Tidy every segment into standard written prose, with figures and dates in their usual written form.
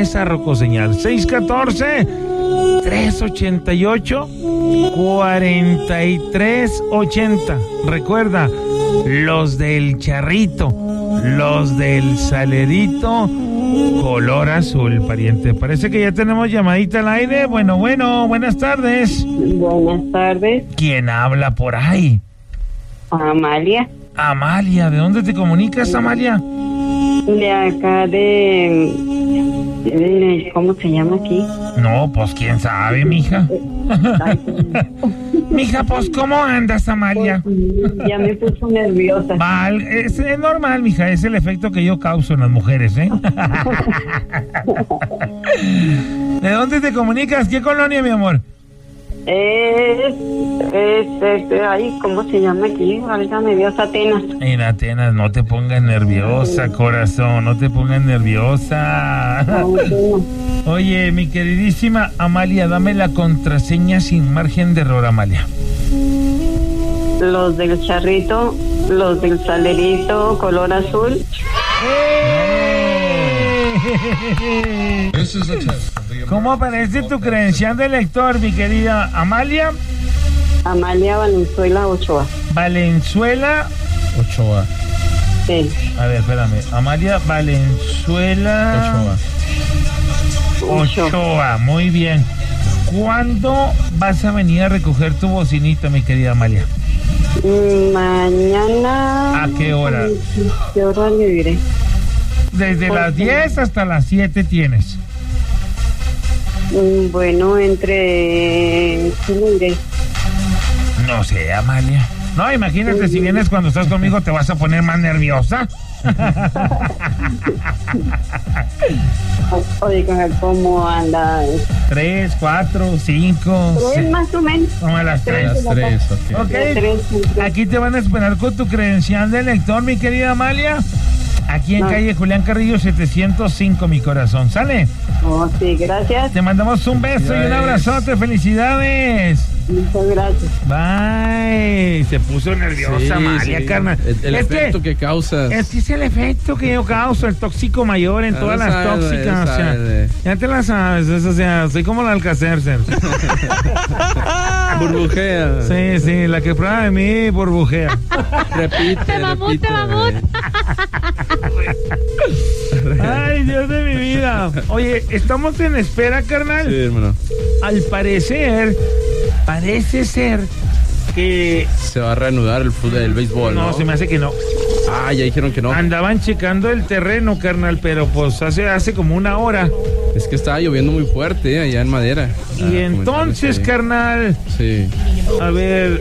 esa rocoseñal. 614-388-4380. Recuerda, los del Charrito, los del Salerito, color azul, pariente. Parece que ya tenemos llamadita al aire. Bueno, buenas tardes. Buenas tardes. ¿Quién habla por ahí? Amalia. Amalia, ¿de dónde te comunicas, Amalia? De acá de ¿cómo se llama aquí? No, pues quién sabe, mija. Mija, pues ¿cómo andas, Amalia? Ya me puso nerviosa. Es normal, mija, es el efecto que yo causo en las mujeres, ¿eh? ¿De dónde te comunicas? ¿Qué colonia, mi amor? Ay, ¿cómo se llama aquí? Válgame Dios, Atenas. En Atenas, no te pongas nerviosa, corazón, no te pongas nerviosa. Oye, mi queridísima Amalia, dame la contraseña sin margen de error, Amalia. Los del Charrito, los del Salerito, color azul. ¿Cómo aparece tu credencial de lector, mi querida Amalia? Amalia Valenzuela Ochoa. Valenzuela Ochoa. Sí. A ver, espérame. Amalia Valenzuela Ochoa. Muy bien. ¿Cuándo vas a venir a recoger tu bocinita, mi querida Amalia? Mañana. ¿A qué hora? ¿Qué hora le diré? Desde las 10 hasta las 7 tienes. Bueno, ¿qué le diré? No sé, Amalia. No, imagínate, si vienes cuando estás conmigo te vas a poner más nerviosa. Oiga, ¿cómo anda? 3, 4, 5. 3 más o menos. Como a las 3. Las 3, ok. Ok. Aquí te van a esperar con tu credencial de lector, mi querida Amalia. Aquí en calle Julián Carrillo 705, mi corazón. ¿Sale? Oh, sí, gracias. Te mandamos un beso y un abrazote. ¡Felicidades! Muchas gracias. Bye. Se puso nerviosa, Amalia, carnal. El efecto que causas. Es el efecto que yo causo, el tóxico mayor en todas las tóxicas. O sea, ya te la sabes. O sea, soy como la Alcacercer. Burbujea. Sí, la que prueba de mí burbujea. Repite. Mamut. Ay, Dios de mi vida. Oye, estamos en espera, carnal. Sí, hermano. Al parecer, parece ser que se va a reanudar el fútbol del béisbol, ¿no? No, se me hace que no. Ah, ya dijeron que no. Andaban checando el terreno, carnal, pero pues hace como una hora. Es que estaba lloviendo muy fuerte allá en Madera. Y entonces, carnal. Sí. A ver,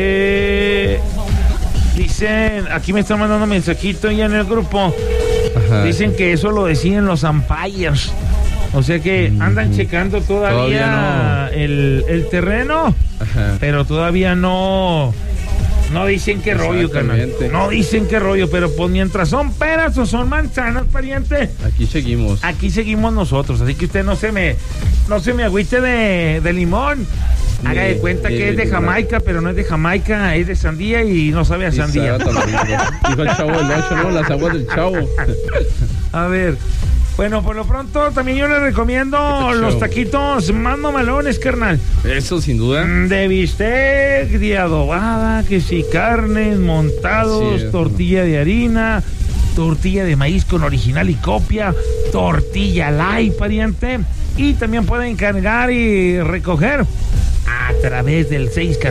dicen, aquí me están mandando un mensajito ya en el grupo. Ajá. Dicen que eso lo deciden los umpires. O sea que andan checando todavía no. el terreno. Ajá. Pero todavía no dicen qué rollo, carnal. No dicen qué rollo, pero pues mientras son peras o son manzanas, pariente. Aquí seguimos. Aquí seguimos nosotros, así que usted no se me agüite de limón. Haga de cuenta que es de Jamaica, pero no es de Jamaica, es de sandía y no sabe a sandía. Dijo el Chavo del 8, ¿no? Las aguas del Chavo. A ver, bueno, por lo pronto también yo le recomiendo los taquitos más mamalones, carnal. Eso sin duda. De bistec, de adobada, que si carnes, montados, tortilla de harina, tortilla de maíz con original y copia, tortilla light, pariente. Y también pueden cargar y recoger a través del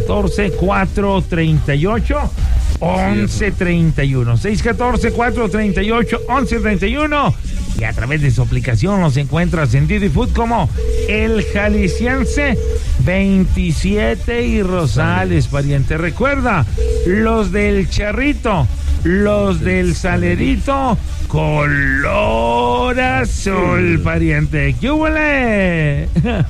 614-438-1131. 614-438-1131. Y a través de su aplicación los encuentras en Didi Food como El Jalisciense 27 y Rosales, pariente. Recuerda, los del Charrito, los del Salerito, color azul, pariente. ¿Qué huele?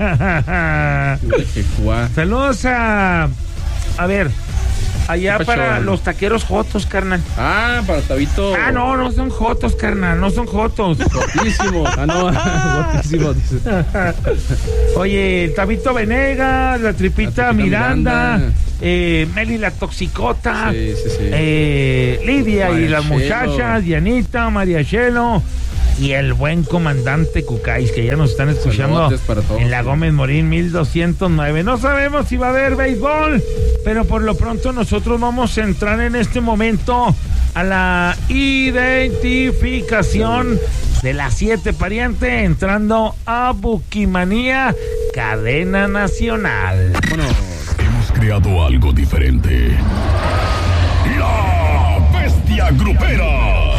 Saludos a ver, allá para los taqueros jotos, carnal. Ah, para Tabito. Ah, no son jotos, carnal, no son jotos. Jotísimo. Ah, no, jotísimo, dice. Oye, Tabito Venegas, la tripita Miranda. Meli la toxicota, sí. Lidia María y las Chelo. muchachas, Dianita, María Chelo, y el buen comandante Cucáis, que ya nos están escuchando Saludos para todos. en la Gómez Morín 1209. No sabemos si va a haber béisbol, pero por lo pronto nosotros vamos a entrar en este momento a la identificación de las 7 pariente, entrando a Buquimanía, cadena nacional. Bueno, Hemos creado algo diferente. La Bestia Grupera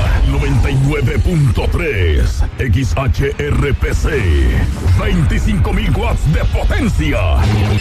99.3 XHRPC, 25.000 watts de potencia.